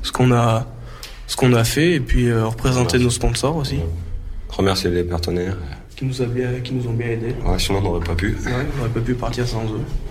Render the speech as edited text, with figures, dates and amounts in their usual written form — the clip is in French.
ce qu'on a fait et puis représenter nos sponsors aussi. Remercier les partenaires qui nous ont bien aidés. Ouais, sinon on n'aurait pas pu. Ouais, on n'aurait pas pu partir sans eux.